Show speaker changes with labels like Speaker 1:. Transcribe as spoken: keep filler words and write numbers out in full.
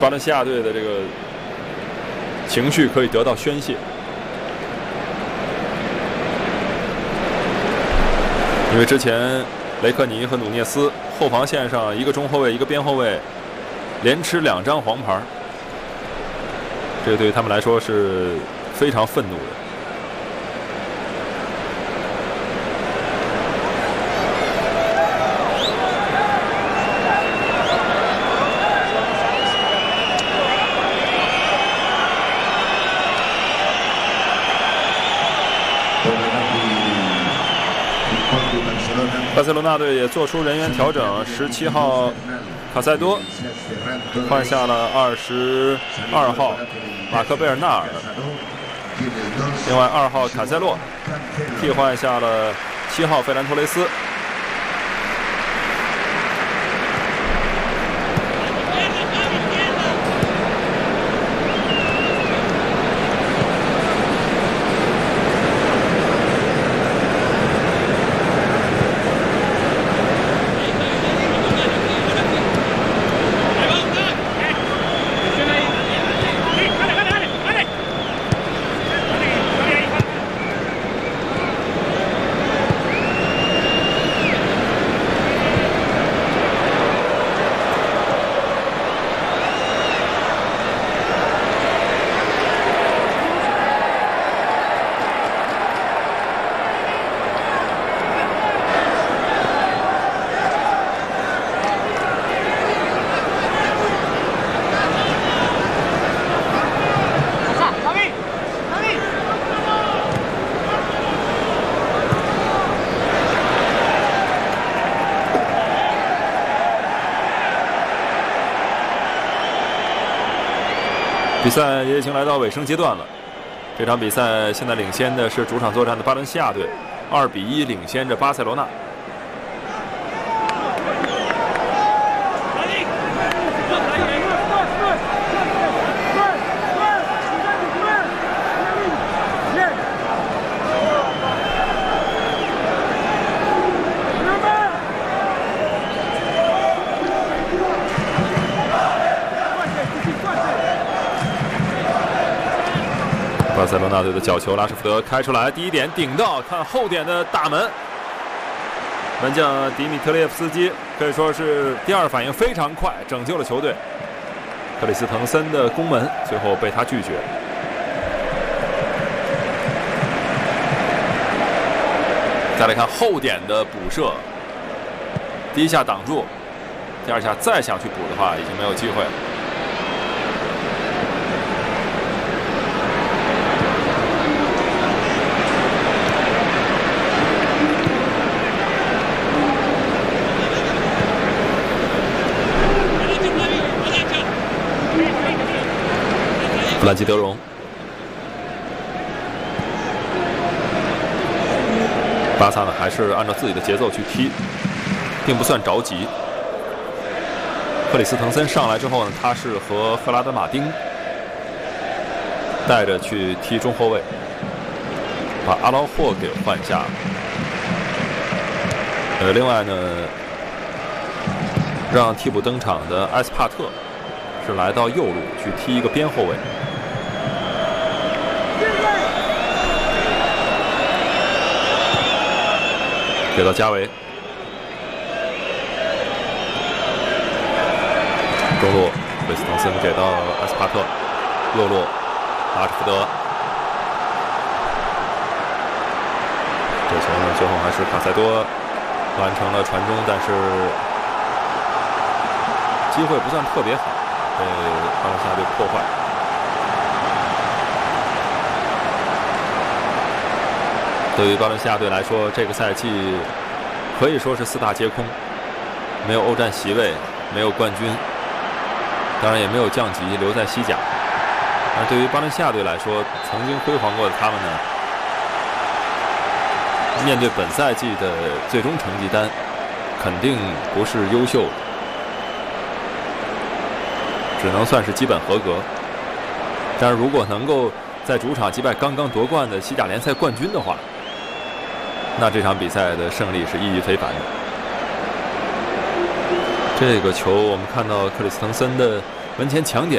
Speaker 1: 巴伦西亚队的这个情绪可以得到宣泄，因为之前雷克尼和努涅斯后防线上一个中后卫一个边后卫连吃两张黄牌，这对于他们来说是非常愤怒的。 巴塞罗那队也做出人员调整，十七号卡塞多换下了二十二号马克贝尔纳尔，另外二号卡塞洛替换下了七号费兰托雷斯。 比赛也已经来到尾声阶段了。这场比赛现在领先的是主场作战的巴伦西亚队，二比一领先着巴塞罗那。巴塞罗那队的角球，拉什福德开出来，第一点顶到，看后点的大门。门将迪米特列夫斯基可以说是第二反应非常快，拯救了球队。克里斯滕森的攻门最后被他拒绝。再来看后点的补射，第一下挡住，第二下再想去补的话，已经没有机会了。 弗兰基德容，巴萨呢还是按照自己的节奏去踢，并不算着急。克里斯滕森上来之后呢，他是和赫拉德马丁带着去踢中后卫，把阿劳霍给换下。呃，另外呢，让替补登场的埃斯帕特是来到右路去踢一个边后卫。 给到加维，中路克里斯滕森给到埃斯帕特，右路拉什福德，这球呢最后还是卡塞多完成了传中，但是机会不算特别好，被巴伦西亚队破坏。 对于巴伦西亚队来说，这个赛季可以说是四大皆空，没有欧战席位，没有冠军，当然也没有降级，留在西甲。而对于巴伦西亚队来说，曾经辉煌过的他们呢，面对本赛季的最终成绩单，肯定不是优秀的，只能算是基本合格。但是如果能够在主场击败刚刚夺冠的西甲联赛冠军的话，那这场比赛的胜利是意义非凡的。这个球我们看到克里斯滕森的门前抢点。